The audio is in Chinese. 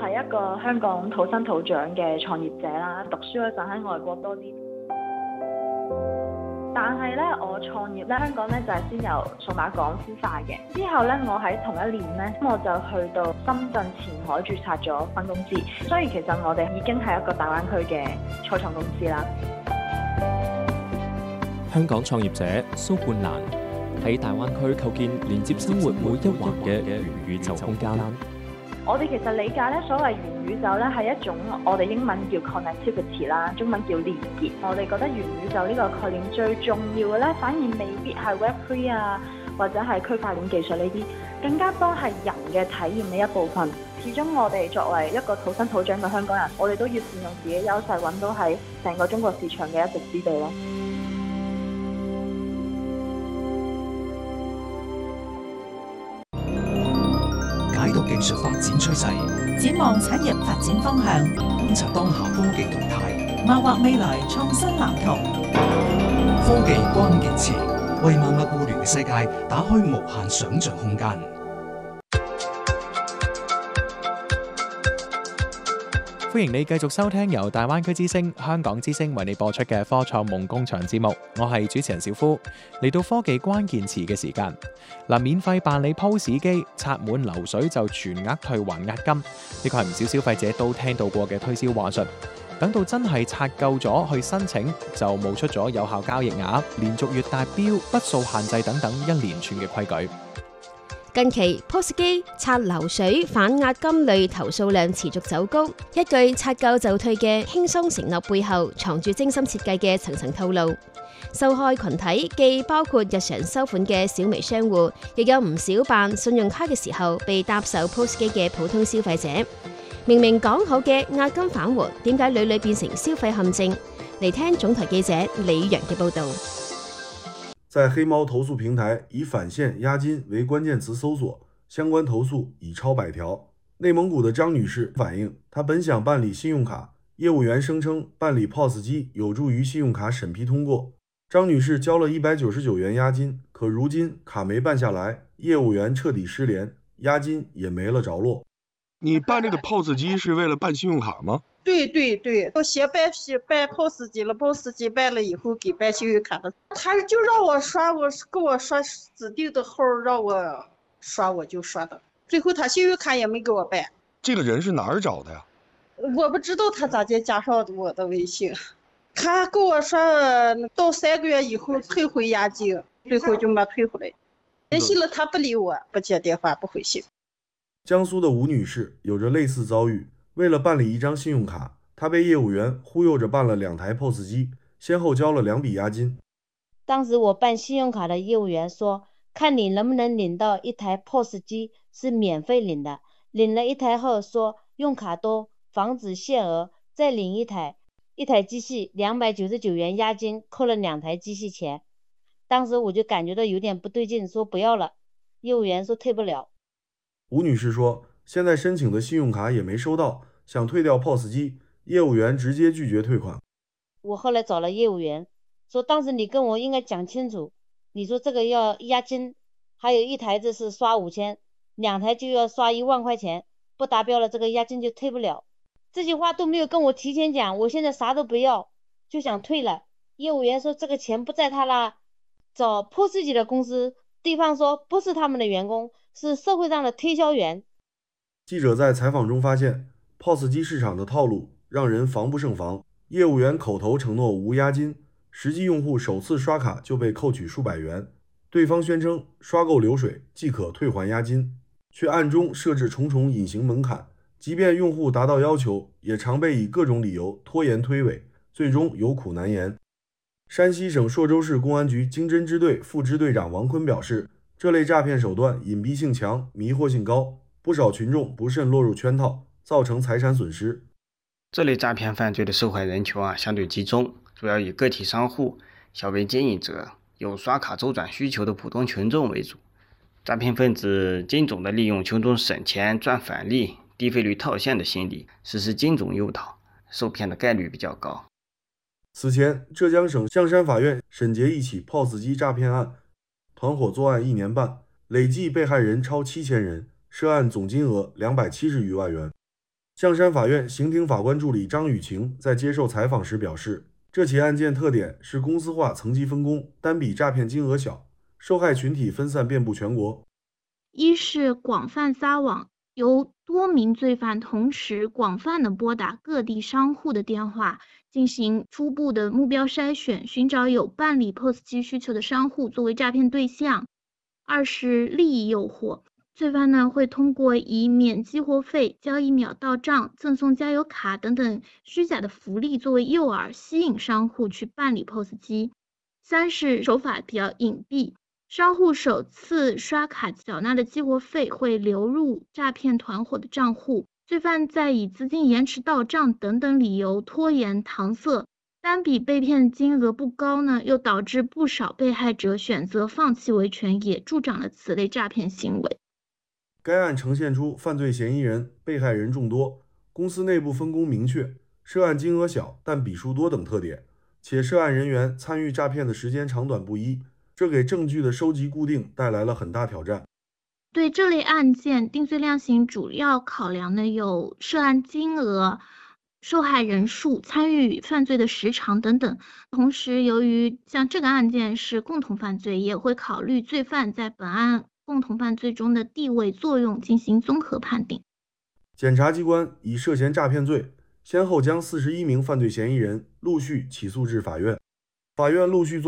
係一個香港土生土長嘅創業者啦，讀書嗰陣喺外國多啲。但係咧，我創業咧，香港咧就係先由數碼港孵化嘅。之後咧，我喺同一年咧，我就去到深圳前海註冊咗分公司。所以其實我哋已經係一個大灣區嘅初創公司啦。 香港創業者蘇冠蘭喺大灣區構建連接生活每一環嘅元宇宙空間。 我哋其實理解咧，所謂元宇宙咧係一種我哋英文叫 connectivity 啦，中文叫連結。我哋覺得元宇宙呢個概念最重要嘅咧，反而未必係 Web3 啊，或者係區塊鏈技術呢啲，更加多係人嘅體驗嘅一部分。始終我哋作為一個土生土長嘅香港人，我哋都要善用自己優勢，揾到喺成個中國市場嘅一席之地咯。 解讀技術發展趨勢， 展望產業發展方向， 觀察當下科技動態， 謀劃未來創新藍圖。 科技關鍵詞，為萬物互聯嘅世界打開無限想像空間。 歡迎你繼續收聽由大灣區之聲、香港之聲為你播出嘅科創夢工場節目，我係主持人小夫。嚟到科技關鍵詞嘅時間，免費辦理 POS 機，刷滿流水就全額退還押金，呢個係唔少消費者都聽到過嘅推銷話術。等到真係刷夠咗去申請，就冒出咗有效交易額、連續月達標、筆數限制等等一連串嘅規矩。 近期 POS 機刷流水反押金類投訴量持續走高，一句刷夠就退嘅輕鬆承諾背後藏住精心設計嘅層層套路。受害群體既包括日常收款嘅小微商戶，亦有唔少辦信用卡嘅時候被搭售 POS 機嘅普通消費者。明明講好嘅押金返還，點解屢屢變成消費陷阱？嚟聽總台記者李陽嘅報導。 在黑貓投訴平台以返現押金為關鍵詞搜索，相關投訴已超100條。內蒙古的張女士反映，她本想辦理信用卡，業務員聲稱辦理 POS 機有助於信用卡審批通過。張女士交了199元押金，可如今卡沒辦下來，業務員徹底失聯，押金也沒了着落。 你辦這個 POS 機是為了辦信用卡嗎？ 對，我先辦 POS 機了，POS 機辦了以後給辦信用卡的，他就讓我刷，給我刷指定的號讓我刷，我就刷的，最後他信用卡也沒給我辦。 這個人是哪兒找的呀？ 我不知道他咋就加上我的微信，他給我刷到3個月以後退回押金，最後就沒退回來。聯繫了他不理我，不接電話，不回信。 江蘇的吳女士有着類似遭遇，為了辦理一張信用卡，她被業務員忽悠着辦了2台 POS 機，先後交了2筆押金。 當時我辦信用卡的業務員說，看你能不能領到一台 POS 機是免費領的，領了一台後說用卡多，防止限額，再領一台機器299元押金，扣了2台機器錢。當時我就感覺到有點不對勁，說不要了，業務員說退不了。 吳女士說，現在申請的信用卡也沒收到，想退掉 POS 機，業務員直接拒絕退款。 我後來找了業務員，說當時你跟我應該講清楚，你說這個要押金，還有一台子是刷5000，2台就要刷1萬塊錢，不達標了這個押金就退不了。這句話都沒有跟我提前講，我現在啥都不要，就想退了。業務員說這個錢不在他那，找 POS 機的公司，對方說不是他們的員工，是社會上的推銷員。 記者在採訪中發現， POS 機市場的套路讓人防不勝防。業務員口頭承諾無押金，實際用戶首次刷卡就被扣取數百元，對方宣稱刷夠流水即可退還押金，卻暗中設置重重隱形門檻，即便用戶達到要求，也常被以各種理由拖延推諉，最終有苦難言。山西省朔州市公安局經偵支隊副支隊長王坤表示，這類詐騙手段隱蔽性強，迷惑性高，不少群眾不慎落入圈套，造成財產損失。 這類詐騙犯罪的受害人群相對集中，主要以個體商戶、小微經營者、有刷卡周轉需求的普通群眾為主。詐騙分子精準地利用群眾省錢賺返利、低費率套現的心理，實施精準誘導，受騙的概率比較高。 此前，浙江省象山法院審結一起 POS 機詐騙案，團夥作案1年半，累計被害人超7000人，涉案總金額270餘萬元。 象山法院刑庭法官助理张雨晴在接受采访时表示，这起案件特点是公司化层级分工，单笔诈骗金额小，受害群体分散遍布全国。 一是广泛撒网，由多名罪犯同时广泛的拨打各地商户的电话，进行初步的目标筛选，寻找有办理 POS 机需求的商户作为诈骗对象。二是利益诱惑，罪犯呢会通过以免激活费、交易秒到账、赠送加油卡等等虚假的福利作为诱饵，吸引商户去办理 POS 机。三是手法比较隐蔽，商户首次刷卡缴纳的激活费会流入诈骗团伙的账户，罪犯再以资金延迟到账等等理由拖延搪塞，单笔被骗金额不高呢，又导致不少被害者选择放弃维权，也助长了此类诈骗行为。 该案呈现出犯罪嫌疑人、被害人众多，公司内部分工明确，涉案金额小但笔数多等特点，且涉案人员参与诈骗的时间长短不一，这给证据的收集固定带来了很大挑战。 对这类案件，定罪量刑主要考量的有涉案金额、受害人数、参与犯罪的时长等等。同时，由于像这个案件是共同犯罪，也会考虑罪犯在本案共同犯罪中的地位作用进行综合判定。 检察机关以涉嫌诈骗罪，先后将41名犯罪嫌疑人陆续起诉至法院，法院陆续